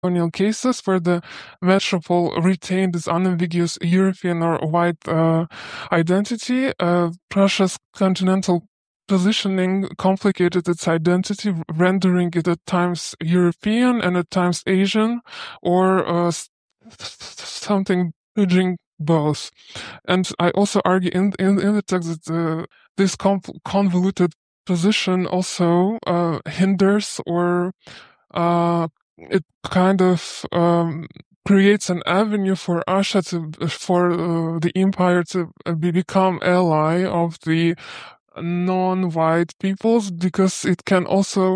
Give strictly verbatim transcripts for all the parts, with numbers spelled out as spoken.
colonial cases where the metropole retained its unambiguous European or white uh, identity. Uh, Russia's continental positioning complicated its identity, rendering it at times European and at times Asian, or uh, something bridging both. And I also argue in in, in the text that uh, this convoluted position also uh, hinders or uh, it kind of um, creates an avenue for Russia to, for uh, the empire to be, become ally of the non-white peoples, because it can also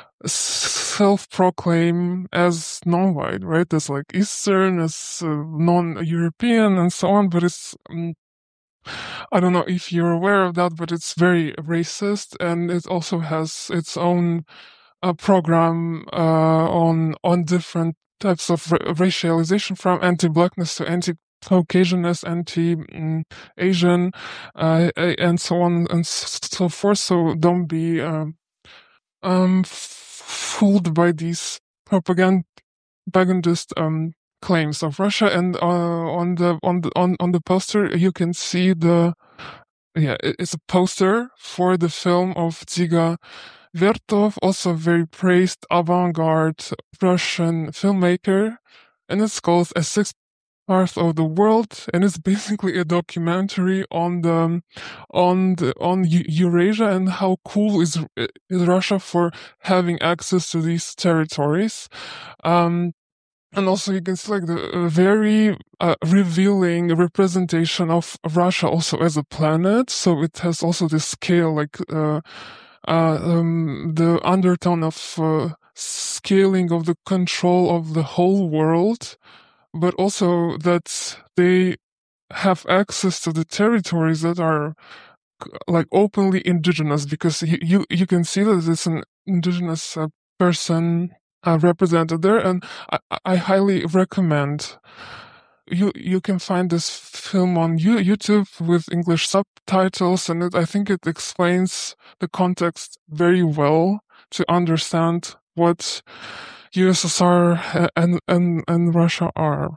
self-proclaim as non-white, right? As like Eastern, as uh, non-European, and so on. But it's um, I don't know if you're aware of that, but it's very racist, and it also has its own uh, program uh, on on different types of ra- racialization, from anti-blackness to anti-Caucasianness, anti-Asian, uh, and so on and so forth. So don't be um, um, fooled by these propagand- propagandist um, claims of Russia. And uh, on the on the on, on the poster you can see the yeah it's a poster for the film of Dziga Vertov, also very praised avant-garde Russian filmmaker, and it's called A Sixth Part of the World, and it's basically a documentary on the on the on Eurasia and how cool is is Russia for having access to these territories. Um, and also you can see like the very uh, revealing representation of Russia also as a planet. So it has also this scale, like uh, uh, um, the undertone of uh, scaling of the control of the whole world, but also that they have access to the territories that are like openly indigenous, because you you, you can see that it's an indigenous uh, person uh, represented there, and I, I highly recommend. You you can find this film on YouTube with English subtitles, and it, I think it explains the context very well to understand what U S S R and and and Russia are.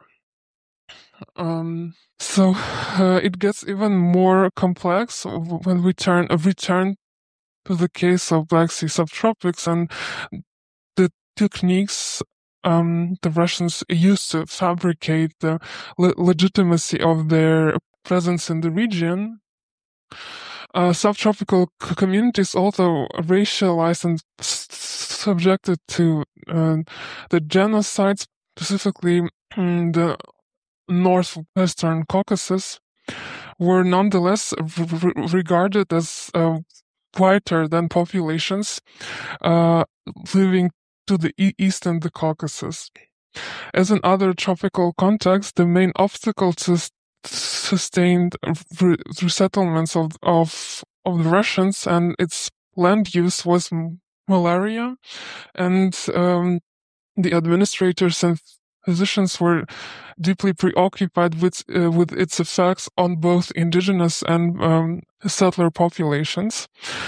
Um, so uh, it gets even more complex when we turn uh, return to the case of Black Sea subtropics and the techniques um, the Russians used to fabricate the le- legitimacy of their presence in the region. Uh, subtropical c- communities, although racialized and s- subjected to uh, the genocide, specifically mm, the northwestern Caucasus, were nonetheless r- r- regarded as uh, whiter than populations uh, living to the e- east and the Caucasus. As in other tropical contexts, the main obstacle to s- sustained re- resettlements of, of of the Russians and its land use was m- malaria, and um, the administrators and physicians were deeply preoccupied with uh, with its effects on both indigenous and um, settler populations.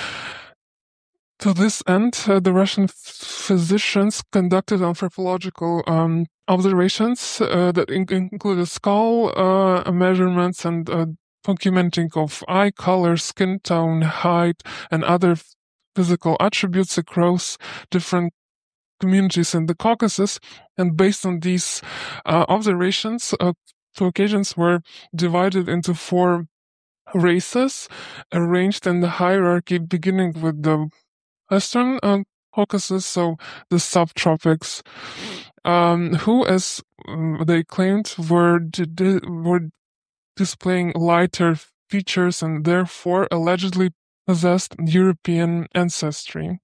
To this end, uh, the Russian f- physicians conducted anthropological um, observations uh, that in- included skull uh, measurements and uh, documenting of eye color, skin tone, height, and other physical attributes across different communities in the Caucasus. And based on these uh, observations, uh, Caucasians were divided into four races, arranged in the hierarchy, beginning with the Western uh, Caucasus, so the subtropics, um, who, as um, they claimed, were di- di- were displaying lighter features and therefore allegedly possessed European ancestry.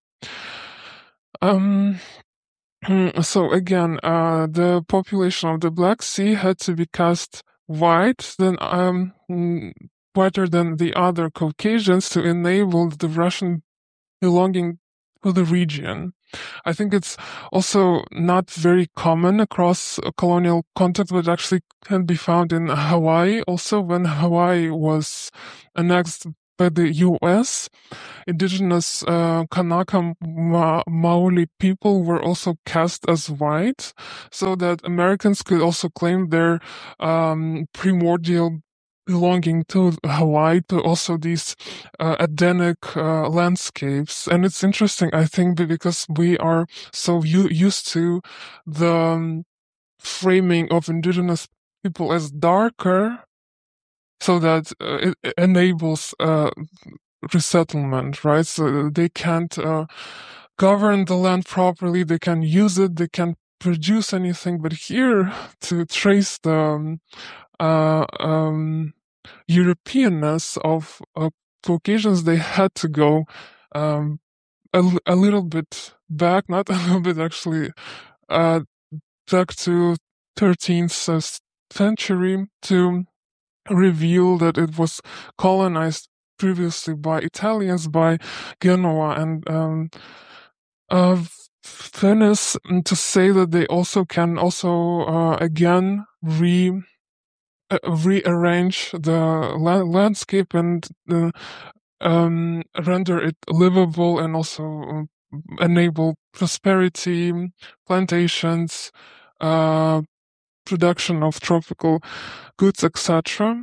Um, so again, uh, the population of the Black Sea had to be cast white, then um, whiter than the other Caucasians to enable the Russian belonging to the region. I think it's also not very common across a colonial context, but actually can be found in Hawaii also, when Hawaii was annexed by the U S, indigenous uh, Kanaka Ma- Maoli people were also cast as white, so that Americans could also claim their um, primordial belonging to Hawaii, to also these uh, Edenic uh, landscapes. And it's interesting, I think, because we are so u- used to the um, framing of indigenous people as darker, so that uh, it enables uh, resettlement, right? So they can't uh, govern the land properly, they can use it, they can produce anything. But here, to trace the um, uh, um, Europeanness of uh, Caucasians, they had to go um, a, a little bit back, not a little bit actually, uh, back to thirteenth century to reveal that it was colonized previously by Italians, by Genoa and um, uh, Venice, and to say that they also can also uh, again re uh, rearrange the la- landscape and uh, um, render it livable, and also um, enable prosperity, plantations, uh, production of tropical goods, et cetera.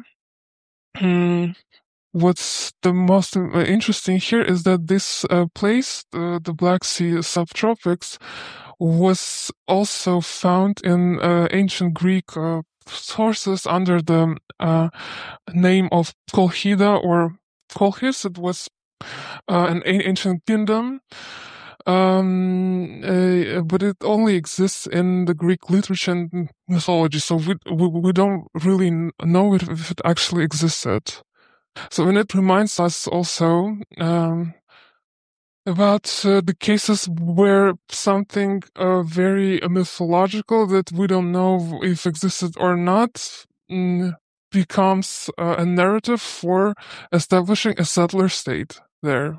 What's the most uh, interesting here is that this uh, place, uh, the Black Sea subtropics, was also found in uh, ancient Greek uh, sources under the uh, name of Kolchida or Kolchis. It was uh, an a- ancient kingdom, um, uh, but it only exists in the Greek literature and mythology, so we we, we don't really know if, if it actually existed. So, and it reminds us also um, about uh, the cases where something uh, very mythological that we don't know if existed or not mm, becomes uh, a narrative for establishing a settler state there.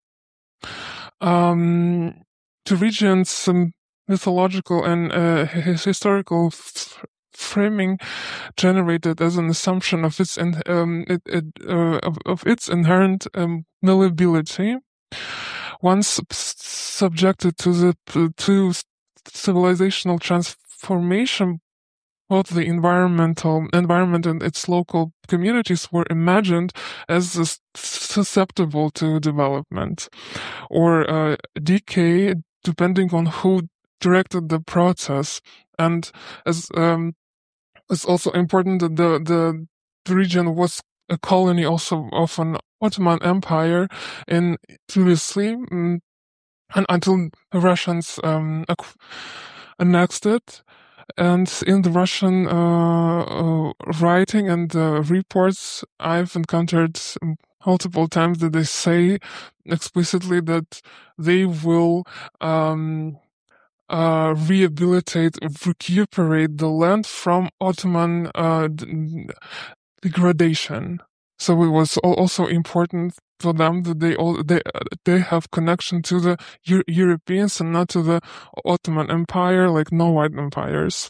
Um, to regions, um, mythological and uh, historical f- framing generated as an assumption of its in, um, it, it, uh, of, of its inherent um, malleability. Once subjected to the to civilizational transformation, both the environmental environment and its local communities were imagined as susceptible to development or uh, decay, depending on who directed the process. And as um, it's also important that the, the the region was a colony also of an Ottoman Empire in previously, um, and until the Russians um, annexed it. And in the Russian uh, uh, writing and uh, reports, I've encountered multiple times that they say explicitly that they will um, uh, rehabilitate, recuperate the land from Ottoman uh, d- degradation. So it was also important for them that they all they they have connection to the Euro- Europeans and not to the Ottoman Empire, like non-white empires.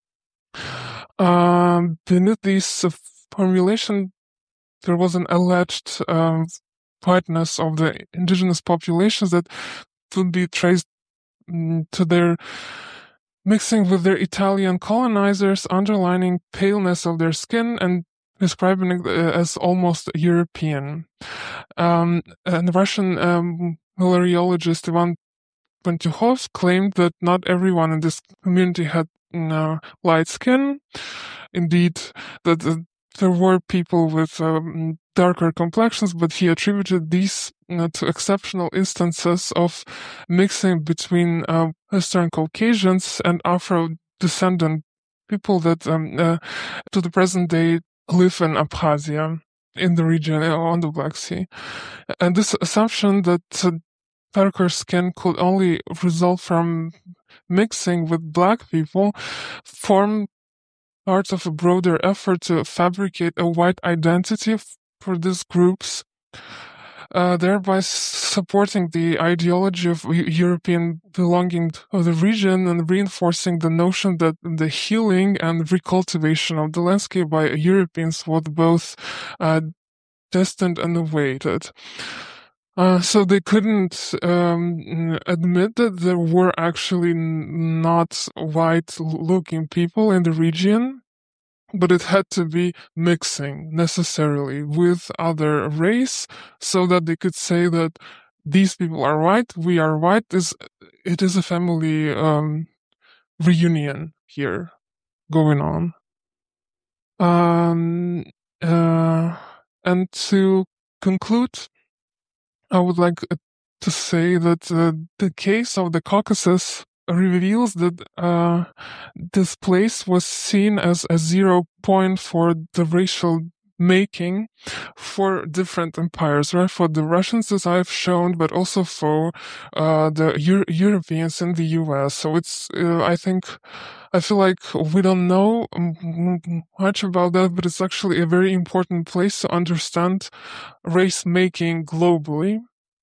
Um, beneath this uh, formulation, there was an alleged um, whiteness of the indigenous populations that could be traced mm, to their mixing with their Italian colonizers, underlining paleness of their skin and describing it as almost European. Um, and Russian um, malariologist Ivan Pantyukhov claimed that not everyone in this community had uh, light skin. Indeed, that uh, there were people with um, darker complexions, but he attributed these uh, to exceptional instances of mixing between uh, Western Caucasians and Afro-descendant people that um, uh, to the present day live in Abkhazia, in the region uh, on the Black Sea. And this assumption that uh, darker skin could only result from mixing with black people formed part of a broader effort to fabricate a white identity for these groups, uh, thereby supporting the ideology of European belonging to the region and reinforcing the notion that the healing and recultivation of the landscape by Europeans was both uh, distant and awaited. Uh, so they couldn't um, admit that there were actually n- not white-looking people in the region, but it had to be mixing necessarily with other race so that they could say that these people are white, we are white. Is it is a family um, reunion here going on. Um, uh, and to conclude, I would like uh, to say that uh, the case of the Caucasus reveals that uh, this place was seen as a zero point for the racial making for different empires, right? For the Russians, as I've shown, but also for uh, the Euro- Europeans in the U S. So it's, uh, I think, I feel like we don't know much about that, but it's actually a very important place to understand race making globally.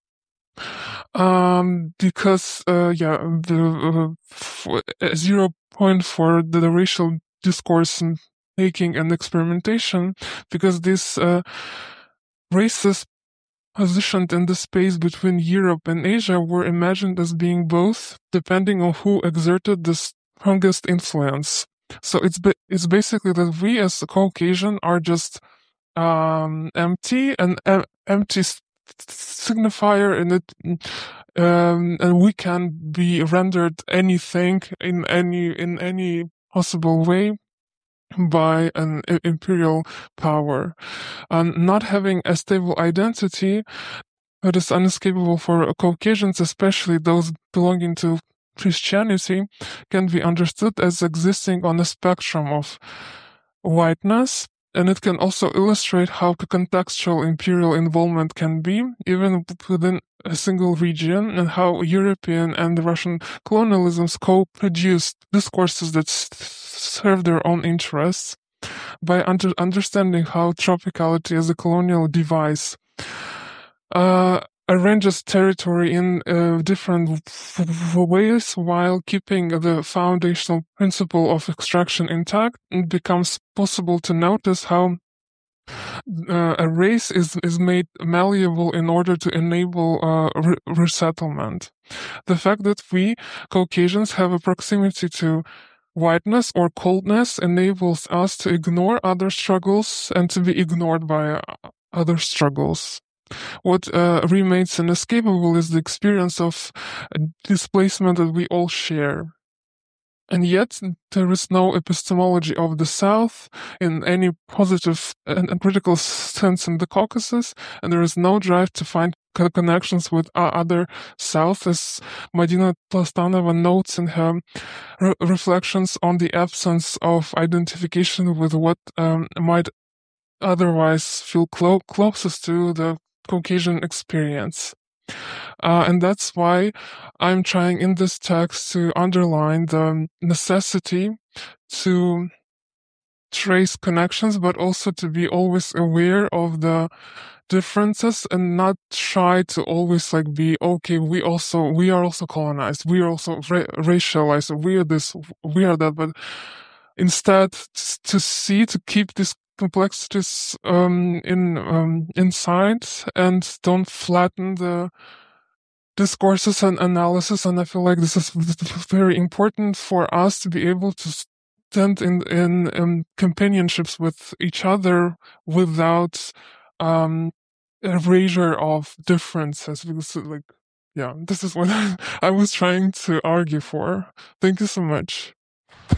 Um, because, uh, yeah, the uh, f- uh, zero point for the, the racial discourse and making and experimentation, because this uh, races positioned in the space between Europe and Asia were imagined as being both, depending on who exerted the strongest influence. So it's ba- it's basically that we as a Caucasian are just um, empty, an em- empty s- signifier in it, um, and we can be rendered anything in any in any possible way by an i- imperial power. Um, not having a stable identity, it is unescapable for Caucasians, especially those belonging to Christianity, can be understood as existing on a spectrum of whiteness, and it can also illustrate how contextual imperial involvement can be, even within a single region, and how European and Russian colonialisms co-produced discourses that s- serve their own interests. By under- understanding how tropicality as a colonial device uh, arranges territory in uh, different f- ways while keeping the foundational principle of extraction intact, it becomes possible to notice how uh, a race is, is made malleable in order to enable uh, re- resettlement. The fact that we Caucasians have a proximity to whiteness or coldness enables us to ignore other struggles and to be ignored by uh, other struggles. What uh, remains inescapable is the experience of displacement that we all share. And yet, there is no epistemology of the South in any positive and, and critical sense in the Caucasus, and there is no drive to find co- connections with uh, other South, as Madina Plastanova notes in her re- reflections on the absence of identification with what um, might otherwise feel clo- closest to the Caucasian experience. Uh, and that's why I'm trying in this text to underline the necessity to trace connections, but also to be always aware of the differences and not try to always like be, okay, we also, we are also colonized, we are also ra- racialized, we are this, we are that, but instead to see, to keep these complexities um, in um, inside and don't flatten the discourses and analysis. And I feel like this is very important for us to be able to stand in in, in companionships with each other without um erasure of differences, because like yeah, this is what I was trying to argue for. Thank you so much.